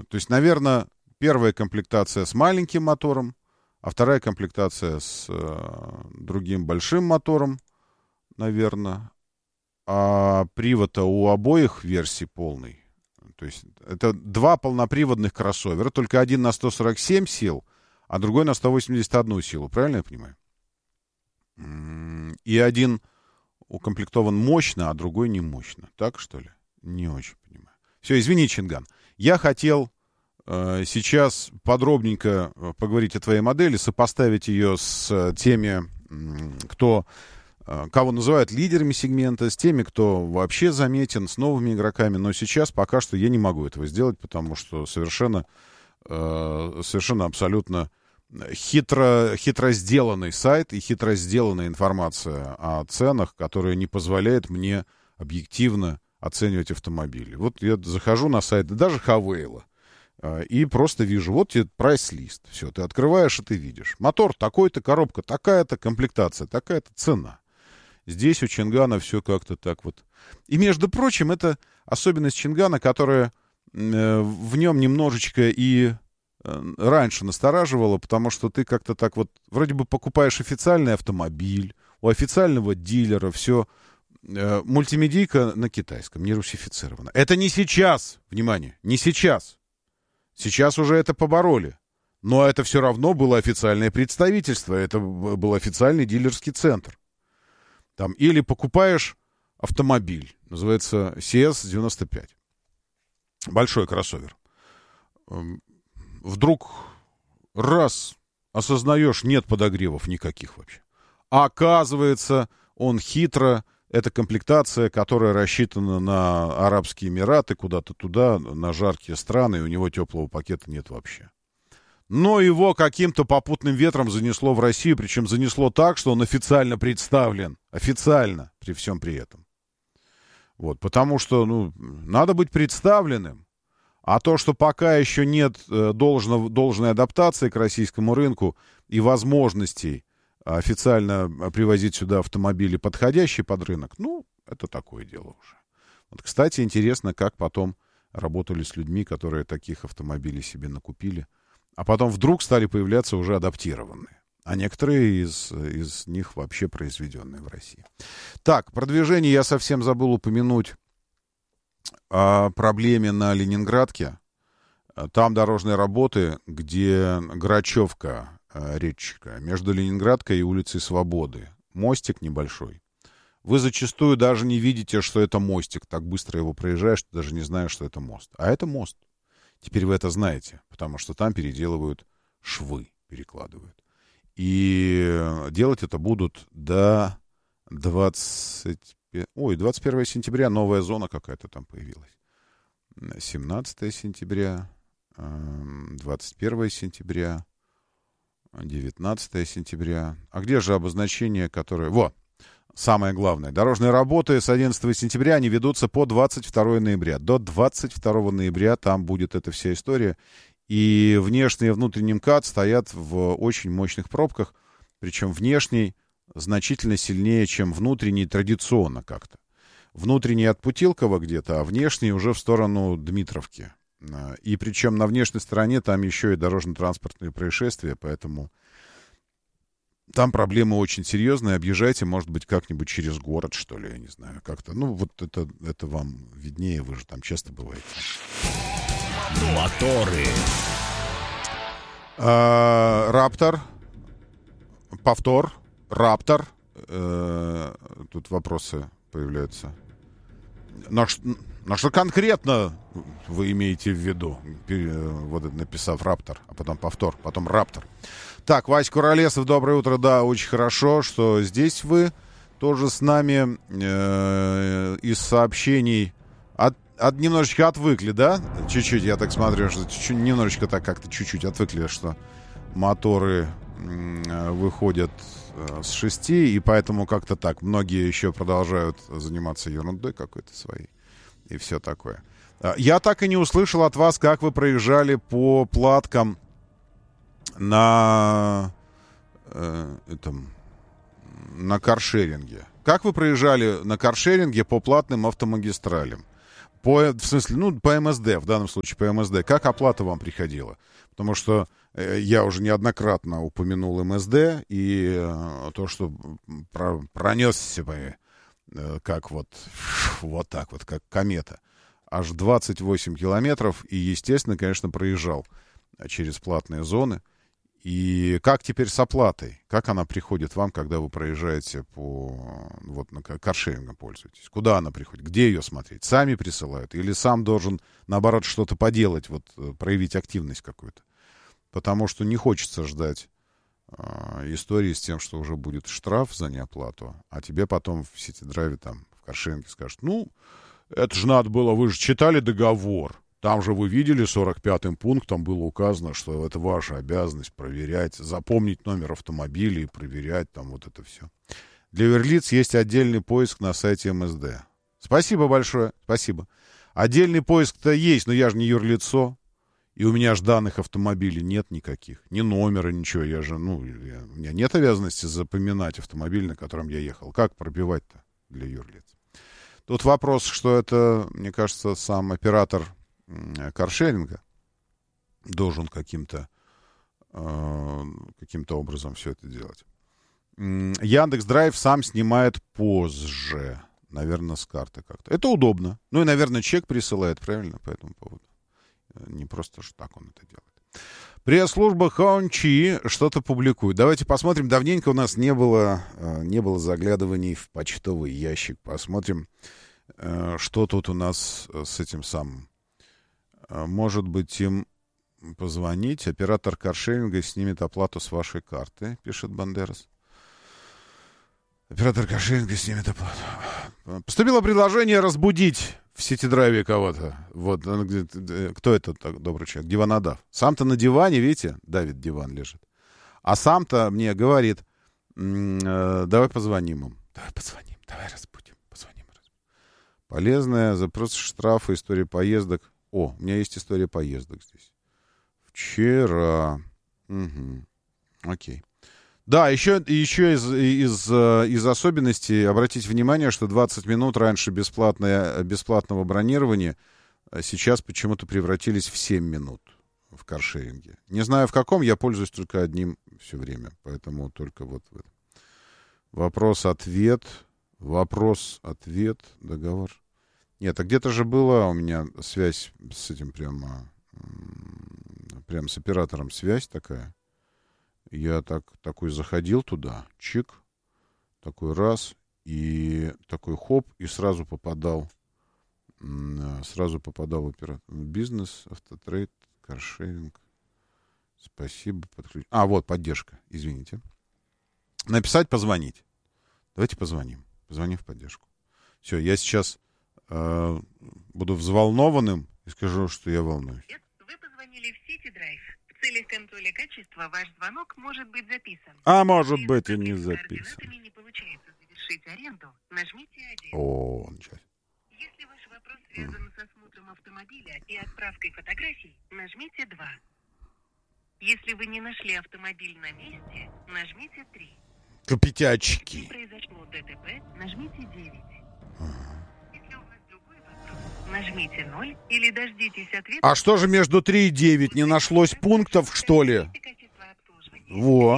То есть, наверное, первая комплектация с маленьким мотором, а вторая комплектация с другим большим мотором, наверное. А привод у обоих версий полный. То есть это два полноприводных кроссовера, только один на 147 сил, а другой на 181 силу. Правильно я понимаю? И один укомплектован мощно, а другой не мощно. Так, что ли? Не очень понимаю. Все, извини, Чинган. Я хотел сейчас подробненько поговорить о твоей модели, сопоставить ее с теми, кого называют лидерами сегмента, с теми, кто вообще заметен, с новыми игроками. Но сейчас пока что я не могу этого сделать, потому что совершенно абсолютно хитро сделанный сайт и хитро сделанная информация о ценах, которая не позволяет мне объективно оценивать автомобили. Вот я захожу на сайт, даже Хавейла, и просто вижу, вот тебе прайс-лист. Все, ты открываешь, и ты видишь. Мотор такой-то, коробка такая-то, комплектация такая-то, цена. Здесь у Чингана все как-то так вот. И, между прочим, это особенность Чингана, которая в нем немножечко и раньше настораживала, потому что ты как-то так вот вроде бы покупаешь официальный автомобиль, у официального дилера все мультимедийка на китайском, не русифицировано. Это не сейчас, внимание, не сейчас. Сейчас уже это побороли. Но это все равно было официальное представительство, это был официальный дилерский центр. Там, или покупаешь автомобиль, называется CS95. Большой кроссовер. Вдруг раз осознаешь, нет подогревов никаких вообще. А оказывается, он хитро, это комплектация, которая рассчитана на Арабские Эмираты, куда-то туда, на жаркие страны, и у него теплого пакета нет вообще. Но его каким-то попутным ветром занесло в Россию, причем занесло так, что он официально представлен. Официально, при всем при этом. Вот, потому что, надо быть представленным. А то, что пока еще нет должной адаптации к российскому рынку и возможностей официально привозить сюда автомобили, подходящие под рынок, это такое дело уже. Вот, кстати, интересно, как потом работали с людьми, которые таких автомобилей себе накупили. А потом вдруг стали появляться уже адаптированные. А некоторые из них вообще произведенные в России. Так, продвижение я совсем забыл упомянуть о проблеме на Ленинградке. Там дорожные работы, где Грачевка, речка, между Ленинградкой и улицей Свободы. Мостик небольшой. Вы зачастую даже не видите, что это мостик. Так быстро его проезжаешь, что даже не знаешь, что это мост. А это мост. Теперь вы это знаете, потому что там переделывают швы, перекладывают. И делать это будут до 21 сентября. Новая зона какая-то там появилась. 17 сентября, 21 сентября, 19 сентября. А где же обозначение, которое... Самое главное. Дорожные работы с 11 сентября, они ведутся по 22 ноября. До 22 ноября там будет эта вся история. И внешний и внутренний МКАД стоят в очень мощных пробках. Причем внешний значительно сильнее, чем внутренний традиционно как-то. Внутренний от Путилкова где-то, а внешний уже в сторону Дмитровки. И причем на внешней стороне там еще и дорожно-транспортные происшествия, поэтому... Там проблемы очень серьезные. Объезжайте, может быть, как-нибудь через город, что ли, я не знаю. Как-то. Это вам виднее, вы же там часто бываете. Моторы. Раптор. Повтор. Раптор. Тут вопросы появляются. На что конкретно вы имеете в виду? Вот написав Раптор, а потом повтор, потом Раптор. Так, Вась Куролесов, доброе утро. Да, очень хорошо, что здесь вы тоже с нами. Из сообщений немножечко отвыкли, да? Чуть-чуть, я так смотрю, что немножечко так как-то чуть-чуть отвыкли, что моторы выходят с 6, и поэтому как-то так. Многие еще продолжают заниматься ерундой какой-то своей. И все такое. Я так и не услышал от вас, как вы проезжали по платкам на каршеринге. Как вы проезжали на каршеринге по платным автомагистралям? в смысле, ну, по МСД, в данном случае по МСД, как оплата вам приходила? Потому что я уже неоднократно упомянул МСД, и то, что пронесся бы, как вот так вот, как комета, аж 28 километров, и, естественно, конечно, проезжал через платные зоны. И как теперь с оплатой? Как она приходит вам, когда вы проезжаете на каршерингом пользуетесь? Куда она приходит? Где ее смотреть? Сами присылают? Или сам должен, наоборот, что-то поделать, проявить активность какую-то? Потому что не хочется ждать истории с тем, что уже будет штраф за неоплату, а тебе потом в сити-драйве, там, в каршеринге скажут, ну, это же надо было, вы же читали договор. Там же вы видели, 45-м пунктом было указано, что это ваша обязанность проверять, запомнить номер автомобиля и проверять там вот это все. Для юрлиц есть отдельный поиск на сайте МСД. Спасибо большое, спасибо. Отдельный поиск-то есть, но я же не юрлицо, и у меня же данных автомобилей нет никаких, ни номера, ничего. У меня нет обязанности запоминать автомобиль, на котором я ехал. Как пробивать-то для юрлиц? Тут вопрос, что это, мне кажется, сам оператор каршеринга должен каким-то образом все это делать. Яндекс.Драйв сам снимает позже. Наверное, с карты как-то. Это удобно. Ну и, наверное, чек присылает, правильно, по этому поводу. Не просто ж так он это делает. Пресс-служба Хончи что-то публикует. Давайте посмотрим. Давненько у нас не было заглядываний в почтовый ящик. Посмотрим, что тут у нас с этим самым. Может быть, им позвонить. Оператор каршеринга снимет оплату с вашей карты, пишет Бандерас. Оператор каршеринга снимет оплату. Поступило предложение разбудить в сити-драйве кого-то. Вот, кто это, добрый человек? Диванодав. Сам-то на диване, видите, Давид диван лежит. А сам-то мне говорит, давай позвоним им. Давай позвоним, давай разбудим. Позвоним. Полезная, запрос штрафа, история поездок. О, у меня есть история поездок здесь. Вчера. Угу. Окей. Да, еще из особенностей обратите внимание, что 20 минут раньше бесплатного бронирования сейчас почему-то превратились в 7 минут в каршеринге. Не знаю в каком, я пользуюсь только одним все время, поэтому только вот в этом. Вопрос-ответ, договор. Нет, а где-то же была у меня связь с этим прям с оператором связь такая. Я такой заходил туда, чик, такой раз, и такой хоп, и сразу попадал в оператор. Бизнес, автотрейд, каршеринг. Спасибо, подключить. Вот, поддержка, извините. Написать, позвонить. Давайте позвоним. Позвоним в поддержку. Все, я сейчас буду взволнованным и скажу, что я волнуюсь. Вы позвонили в сити-драйв. В целях контроля качества ваш звонок может быть записан. Может быть и не записан. Если не получается завершить аренду, нажмите 1. Сейчас. Если ваш вопрос связан с осмотром автомобиля и отправкой фотографий, нажмите 2. Если вы не нашли автомобиль на месте, нажмите 3. Копетячки. Если произошло ДТП, нажмите 9. Если у вас другой вопрос, нажмите 0 или дождитесь ответа. А что же между 3 и 9? Не нашлось пунктов, что ли? Во.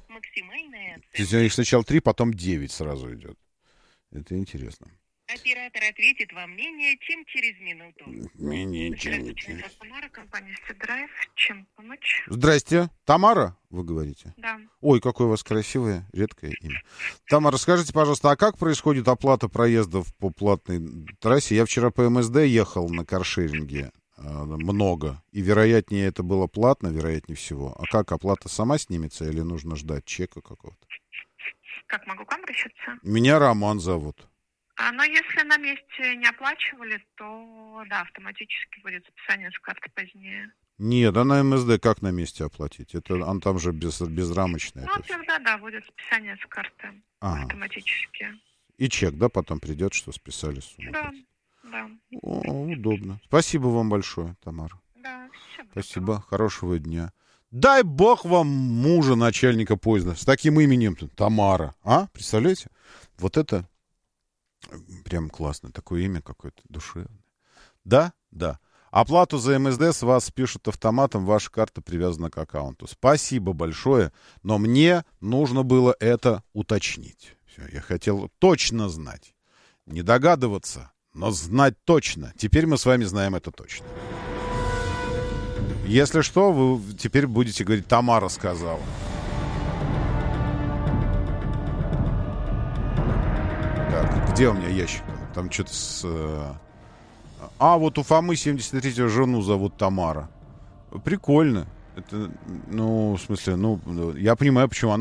Сначала 3, потом 9 сразу идет. Это интересно. Оператор ответит вам менее чем через минуту. Менее чем. Тамара, компания сити-драйв. Чем помочь? Здрасте. Тамара, вы говорите? Да. Ой, какое у вас красивое, редкое имя. Тамара, скажите, пожалуйста, а как происходит оплата проездов по платной трассе? Я вчера по МСД ехал на каршеринге много, и вероятнее это было платно, вероятнее всего. А как, оплата сама снимется или нужно ждать чека какого-то? Как могу к вам обращаться? Меня Роман зовут. Но если на месте не оплачивали, то да, автоматически будет списание с карты позднее. Нет, а на МСД как на месте оплатить? Это он там же безрамочный. Тогда да, будет списание с карты автоматически. И чек, да, потом придет, что списали сумму. Да. Удобно. Спасибо вам большое, Тамара. Да, спасибо. Хорошего дня. Дай бог вам мужа начальника поезда с таким именем Тамара. Представляете? Вот это прям классно. Такое имя какое-то душевное. Да, да. Оплату за МСД с вас спишут автоматом, ваша карта привязана к аккаунту. Спасибо большое, но мне нужно было это уточнить. Все, я хотел точно знать. Не догадываться, но знать точно. Теперь мы с вами знаем это точно. Если что, вы теперь будете говорить, Тамара сказала. Так, где у меня ящик? Там что-то с... вот у Фомы 73-го жену зовут Тамара. Прикольно. Это, ну, в смысле, ну, я понимаю, почему она